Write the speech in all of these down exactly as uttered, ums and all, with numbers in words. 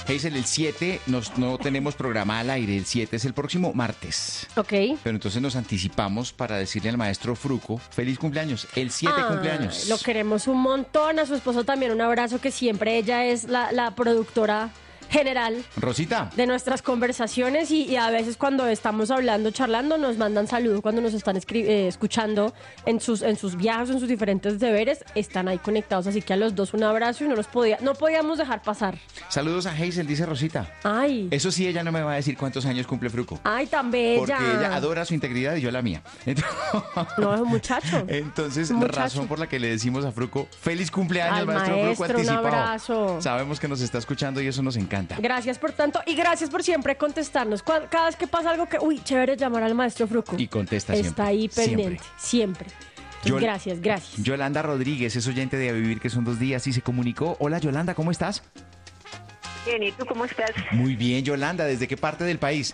Hazel, el siete nos, no tenemos programa al aire, el siete es el próximo martes. Ok. Pero entonces nos anticipamos para decirle al maestro Fruco, feliz cumpleaños, el siete Ah, cumpleaños. Lo queremos un montón, a su esposo también un abrazo, que siempre ella es la, la productora general Rosita. de nuestras conversaciones y, y a veces cuando estamos hablando, charlando, nos mandan saludos cuando nos están escri- eh, escuchando en sus en sus viajes, en sus diferentes deberes, están ahí conectados, así que a los dos un abrazo y no los podía, no podíamos dejar pasar. Saludos a Hazel, dice Rosita. Ay, Eso sí, ella no me va a decir cuántos años cumple Fruco. ay, tan bella. Porque ella adora su integridad y yo la mía. Entonces, No, es un muchacho. entonces, Un muchacho. razón por la que le decimos a Fruco, feliz cumpleaños, Al maestro Fruco, maestro, un anticipado. abrazo. Sabemos que nos está escuchando y eso nos encanta. Gracias por tanto y gracias por siempre contestarnos. Cuan- Cada vez que pasa algo que, uy, chévere llamar al maestro Fruco. Y contesta siempre. Está ahí pendiente, Siempre. siempre. Entonces, Yol- gracias, gracias. Yolanda Rodríguez es oyente de A Vivir, que son dos días, y se comunicó. Hola, Yolanda, ¿cómo estás? Bien, ¿y tú cómo estás? Muy bien, Yolanda. ¿Desde qué parte del país?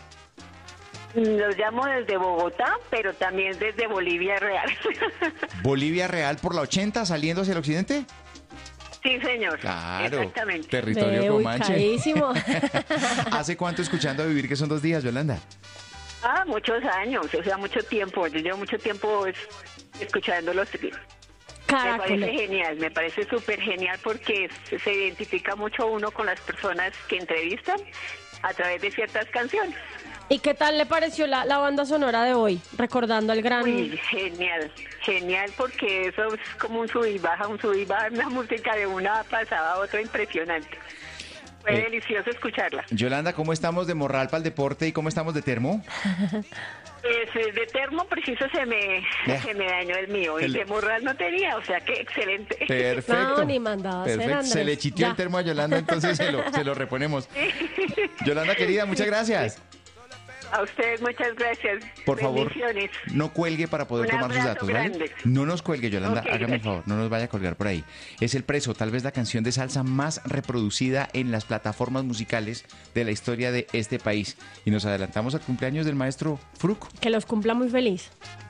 Los llamo desde Bogotá, pero también desde Bolivia Real. ¿Bolivia Real por la ochenta saliendo hacia el occidente? Sí, señor. Claro. Exactamente. Territorio Ve, Comanche. ubicadísimo. ¿Hace cuánto escuchando A Vivir, que son dos días, Yolanda? Ah, muchos años, o sea, mucho tiempo. Yo llevo mucho tiempo es- escuchándolos. Me parece Caracoles. genial, me parece súper genial porque se se identifica mucho uno con las personas que entrevistan a través de ciertas canciones. ¿Y qué tal le pareció la, la banda sonora de hoy? Recordando al gran... Uy, genial, genial porque eso es como un sub y baja, un sub y baja, una música de una pasada a otra impresionante. Fue Eh, delicioso escucharla. Yolanda, ¿cómo estamos de morral para el deporte y cómo estamos de termo? Pues, eh, de termo preciso se me, Ya. se me dañó el mío y El- de morral no tenía, o sea que excelente. Perfecto. No, ni mandado a hacer, Perfecto. Se Andrés. le chitió Ya. el termo a Yolanda, entonces se lo, se lo reponemos. Yolanda, querida, muchas gracias. A ustedes muchas gracias. Por favor, Bendiciones. no cuelgue para poder Un tomar sus abrazo datos, ¿vale? grande. No nos cuelgue, Yolanda, Ok, hágame el gracias. favor, no nos vaya a colgar por ahí. Es El Preso, tal vez la canción de salsa más reproducida en las plataformas musicales de la historia de este país. Y nos adelantamos al cumpleaños del maestro Fruco. Que los cumpla muy feliz.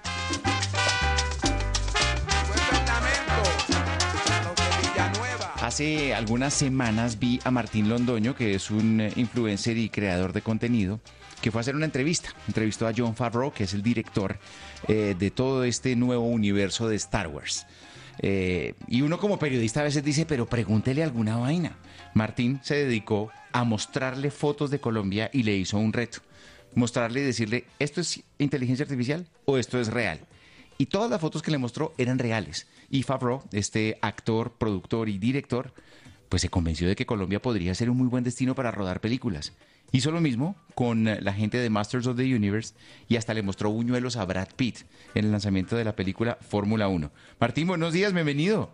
Hace algunas semanas vi a Martín Londoño, que es un eh, influencer y creador de contenido, que fue a hacer una entrevista. Entrevistó a Jon Favreau, que es el director eh, de todo este nuevo universo de Star Wars. Eh, y uno como periodista a veces dice, pero pregúntele alguna vaina. Martín se dedicó a mostrarle fotos de Colombia y le hizo un reto. Mostrarle y decirle, ¿esto es inteligencia artificial o esto es real? Y todas las fotos que le mostró eran reales. Y Favreau, este actor, productor y director, pues se convenció de que Colombia podría ser un muy buen destino para rodar películas. Hizo lo mismo con la gente de Masters of the Universe y hasta le mostró buñuelos a Brad Pitt en el lanzamiento de la película Fórmula uno. Martín, buenos días, bienvenido.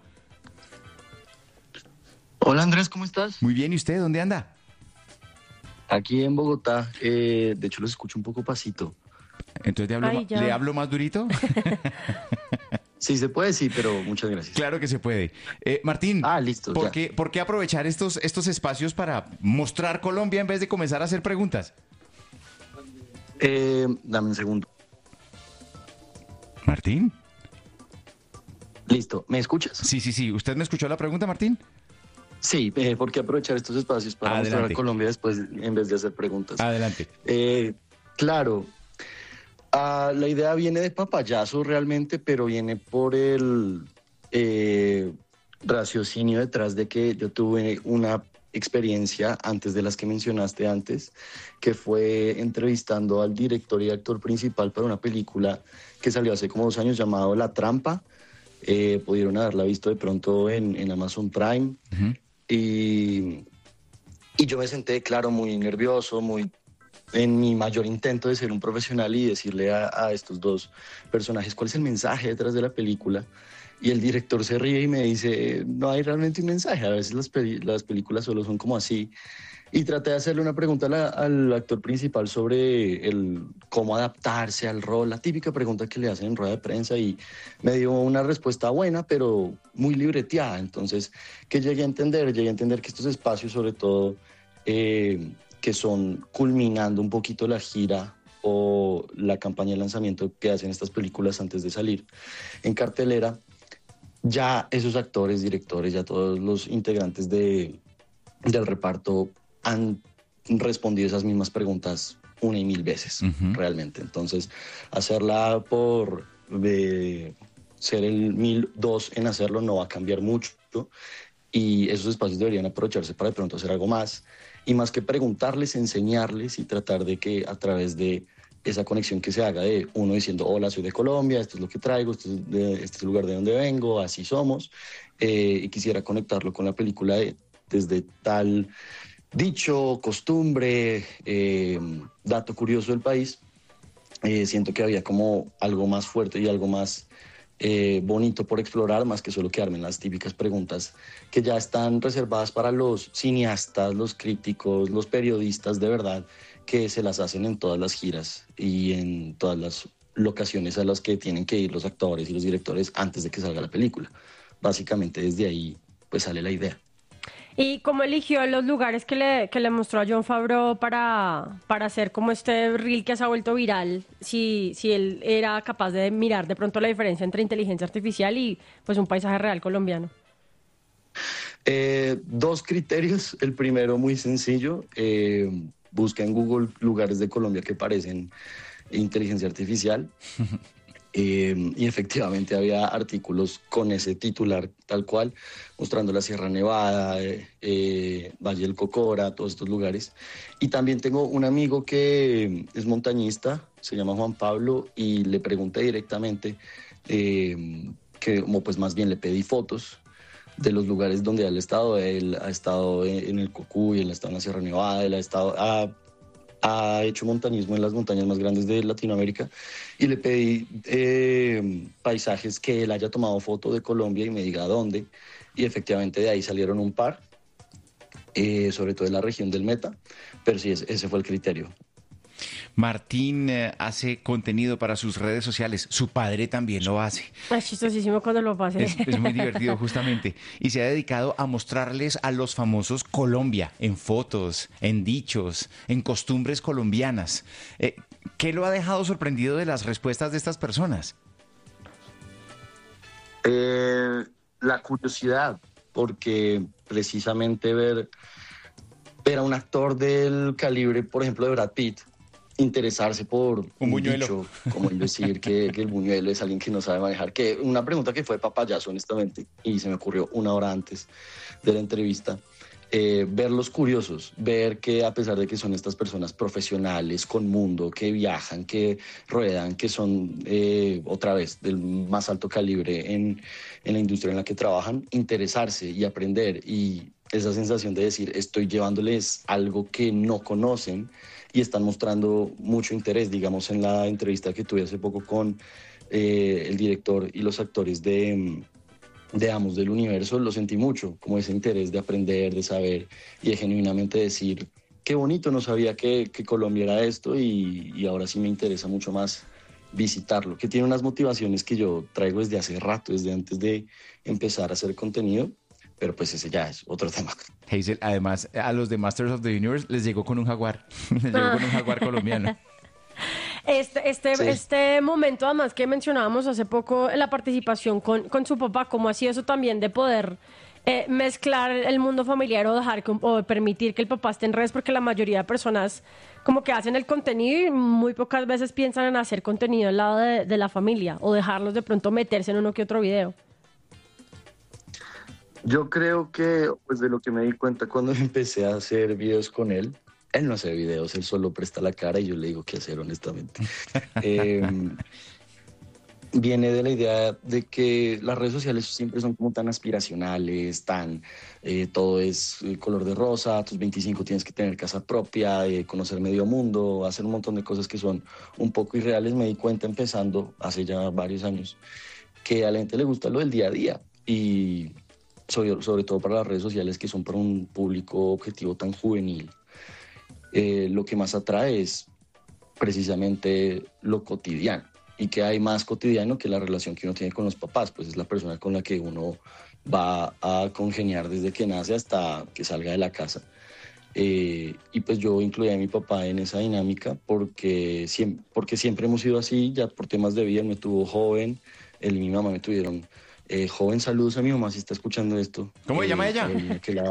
Hola Andrés, ¿cómo estás? Muy bien, ¿y usted dónde anda? Aquí en Bogotá, eh, de hecho los escucho un poco pasito. Entonces, ¿le hablo, Ay, ma- ya. ¿le hablo más durito? Sí, se puede, sí, pero muchas gracias. Claro que se puede. Eh, Martín, Ah, listo, ¿por ya. qué, por qué aprovechar estos, estos espacios para mostrar Colombia en vez de comenzar a hacer preguntas? Eh, dame un segundo. Martín. Listo, ¿me escuchas? Sí, sí, sí. ¿Usted me escuchó la pregunta, Martín? Sí, eh, ¿por qué aprovechar estos espacios para Adelante. mostrar a Colombia después en vez de hacer preguntas? Adelante. Eh, claro, ah, la idea viene de papayazo realmente, pero viene por el eh, raciocinio detrás de que yo tuve una experiencia antes de las que mencionaste antes, que fue entrevistando al director y actor principal para una película que salió hace como dos años llamado La Trampa. Eh, pudieron haberla visto de pronto en, en Amazon Prime. Ujú. Y, y yo me senté, claro, muy nervioso, muy en mi mayor intento de ser un profesional y decirle a, a estos dos personajes cuál es el mensaje detrás de la película. Y el director se ríe y me dice, no hay realmente un mensaje, a veces las, peli- las películas solo son como así. Y traté de hacerle una pregunta a la- al actor principal sobre el, cómo adaptarse al rol, la típica pregunta que le hacen en rueda de prensa, y me dio una respuesta buena, pero muy libreteada. Entonces, que llegué a entender, llegué a entender que estos espacios, sobre todo, eh, que son culminando un poquito la gira o la campaña de lanzamiento que hacen estas películas antes de salir en cartelera, ya esos actores, directores, ya todos los integrantes de, del reparto han respondido esas mismas preguntas una y mil veces, uh-huh. realmente. Entonces, hacerla por eh, ser el mil dos en hacerlo no va a cambiar mucho, y esos espacios deberían aprovecharse para de pronto hacer algo más, y más que preguntarles, enseñarles y tratar de que a través de esa conexión que se haga de uno diciendo, hola, soy de Colombia, esto es lo que traigo, esto es de, este es el lugar de donde vengo, así somos, eh, y quisiera conectarlo con la película de, desde tal dicho, costumbre, eh, dato curioso del país. Eh, siento que había como algo más fuerte y algo más eh, bonito por explorar, más que solo quedarme en las típicas preguntas que ya están reservadas para los cineastas, los críticos, los periodistas de verdad, que se las hacen en todas las giras y en todas las locaciones a las que tienen que ir los actores y los directores antes de que salga la película. Básicamente desde ahí pues sale la idea. ¿Y cómo eligió los lugares que le, que le mostró a Jon Favreau para, para hacer como este reel que se ha vuelto viral? Si, si él era capaz de mirar de pronto la diferencia entre inteligencia artificial y pues un paisaje real colombiano. Eh, dos criterios. El primero muy sencillo. Eh, busca en Google lugares de Colombia que parecen inteligencia artificial. Eh, y efectivamente había artículos con ese titular tal cual, mostrando la Sierra Nevada, eh, eh, Valle del Cocora, todos estos lugares. Y también tengo un amigo que es montañista, se llama Juan Pablo, y le pregunté directamente, eh, que como pues más bien le pedí fotos de los lugares donde él ha estado. Él ha estado en el Cocuy, él ha estado en la Sierra Nevada, él ha estado... Ha, ha hecho montañismo en las montañas más grandes de Latinoamérica, y le pedí eh, paisajes que él haya tomado foto de Colombia y me diga dónde, y efectivamente de ahí salieron un par, eh, sobre todo en la región del Meta, pero sí, ese fue el criterio. Martín eh, hace contenido para sus redes sociales. Su padre también lo hace. Es chistosísimo cuando lo pase. Es, es muy divertido, justamente. Y se ha dedicado a mostrarles a los famosos Colombia en fotos, en dichos, en costumbres colombianas. Eh, ¿Qué lo ha dejado sorprendido de las respuestas de estas personas? Eh, la curiosidad, porque precisamente ver, ver a un actor del calibre, por ejemplo, de Brad Pitt, interesarse por un, un dicho, como el decir que, que el buñuelo es alguien que no sabe manejar, que una pregunta que fue papayazo, honestamente, y se me ocurrió una hora antes de la entrevista. Eh, verlos curiosos, ver que a pesar de que son estas personas profesionales, con mundo, que viajan, que ruedan, que son eh, otra vez del más alto calibre en, en la industria en la que trabajan, interesarse y aprender, y esa sensación de decir estoy llevándoles algo que no conocen, y están mostrando mucho interés. Digamos, en la entrevista que tuve hace poco con eh, el director y los actores de, de Amos del Universo, lo sentí mucho, como ese interés de aprender, de saber y de genuinamente decir, qué bonito, no sabía que, que Colombia era esto, y, y ahora sí me interesa mucho más visitarlo, que tiene unas motivaciones que yo traigo desde hace rato, desde antes de empezar a hacer contenido. Pero pues ese ya es otro tema. Hazel, además, a los de Masters of the Universe les llegó con un jaguar. Les llegó ah. con un jaguar colombiano. Este, este, sí. este momento, además, que mencionábamos hace poco, la participación con, con su papá, ¿cómo ha sido eso también de poder eh, mezclar el mundo familiar o dejar que, o permitir que el papá esté en redes? Porque la mayoría de personas como que hacen el contenido y muy pocas veces piensan en hacer contenido al lado de, de la familia, o dejarlos de pronto meterse en uno que otro video. Yo creo que, pues de lo que me di cuenta cuando empecé a hacer videos con él, él no hace videos, él solo presta la cara y yo le digo qué hacer, honestamente. eh, viene de la idea de que las redes sociales siempre son como tan aspiracionales, tan, eh, todo es color de rosa, a tus veinticinco tienes que tener casa propia, eh, conocer medio mundo, hacer un montón de cosas que son un poco irreales. Me di cuenta empezando hace ya varios años que a la gente le gusta lo del día a día, y Sobre, sobre todo para las redes sociales, que son para un público objetivo tan juvenil. Eh, lo que más atrae es precisamente lo cotidiano, y que hay más cotidiano que la relación que uno tiene con los papás, pues es la persona con la que uno va a congeniar desde que nace hasta que salga de la casa. Eh, y pues yo incluí a mi papá en esa dinámica porque siempre, porque siempre hemos sido así, ya por temas de vida. Él me tuvo joven, él y mi mamá me tuvieron Eh, joven. Saludos a mi mamá si está escuchando esto. ¿Cómo se eh, llama ella? Que la,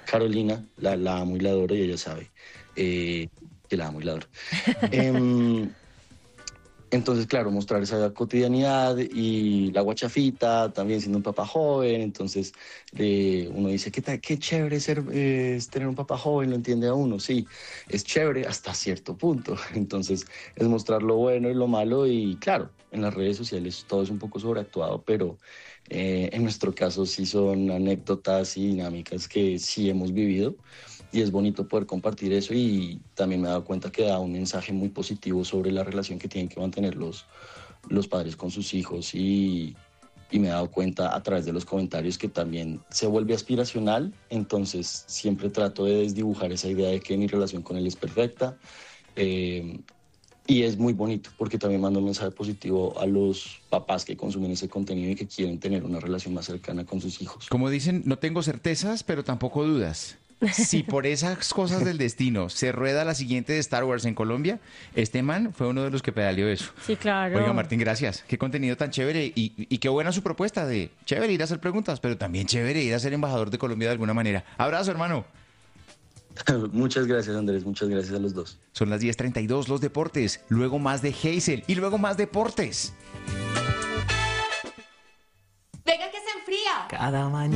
Carolina, la, la amo y la adoro y ella sabe eh, que la amo y la adoro. Em, Entonces, claro, mostrar esa cotidianidad y la guachafita, también siendo un papá joven. Entonces, eh, uno dice, ¿qué, tal, qué chévere ser, eh, es tener un papá joven, lo entiende a uno. Sí, es chévere hasta cierto punto. Entonces, es mostrar lo bueno y lo malo. Y claro, en las redes sociales todo es un poco sobreactuado, pero eh, en nuestro caso sí son anécdotas y dinámicas que sí hemos vivido. Y es bonito poder compartir eso y también me he dado cuenta que da un mensaje muy positivo sobre la relación que tienen que mantener los, los padres con sus hijos y, y me he dado cuenta a través de los comentarios que también se vuelve aspiracional, entonces siempre trato de desdibujar esa idea de que mi relación con él es perfecta eh, y es muy bonito porque también mando un mensaje positivo a los papás que consumen ese contenido y que quieren tener una relación más cercana con sus hijos. Como dicen, no tengo certezas, pero tampoco dudas. Si por esas cosas del destino se rueda la siguiente de Star Wars en Colombia, este man fue uno de los que pedaleó eso. Sí, claro. Oiga, Martín, gracias. Qué contenido tan chévere y, y qué buena su propuesta de chévere ir a hacer preguntas, pero también chévere ir a ser embajador de Colombia de alguna manera. Abrazo, hermano. Muchas gracias, Andrés. Muchas gracias a los dos. Son las diez treinta y dos, los deportes. Luego más de Hazel y luego más deportes. Venga que se enfría. Cada mañana.